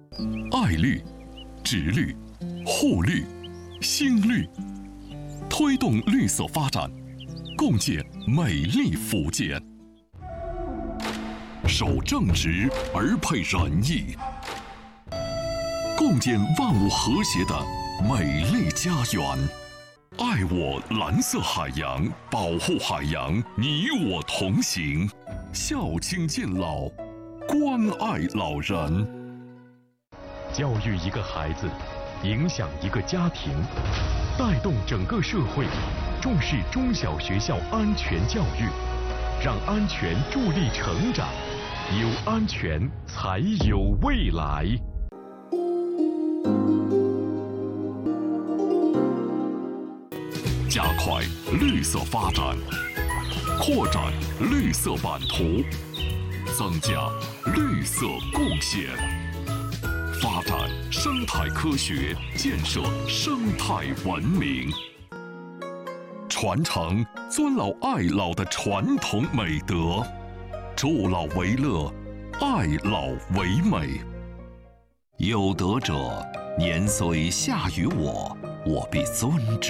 爱绿、植绿、护绿、新绿，推动绿色发展，共建美丽福建。守正直而配仁义，共建万物和谐的美丽家园。爱我蓝色海洋，保护海洋，你我同行。孝亲敬老，关爱老人。 教育一个孩子，影响一个家庭，带动整个社会，重视中小学校安全教育，让安全助力成长，有安全才有未来。 加快绿色发展，扩展绿色版图，增加绿色贡献，发展生态科学，建设生态文明，传承尊老爱老的传统美德，助老为乐，爱老为美。有德者，年岁下于我，我必尊之。